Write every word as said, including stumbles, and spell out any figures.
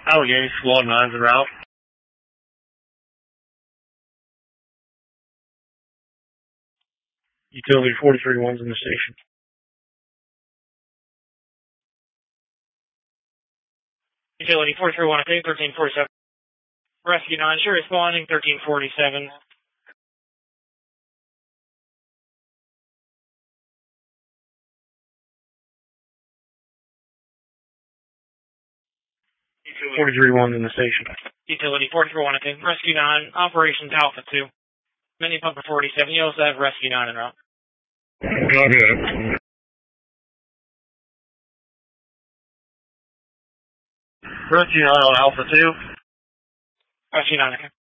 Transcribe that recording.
Allegheny, Squad nine's en route. Utility forty-three one's in the station. Utility forty-three one, I think, thirteen forty-seven. Rescue nine, sure responding, thirteen forty-seven. forty-three one's in the station. Utility forty-three one, I think, Rescue nine, Operations Alpha two. Mini Pumper forty-seven, you also have Rescue nine en route. Copy that. Rescue nine on Alpha two. Rescue nine, okay.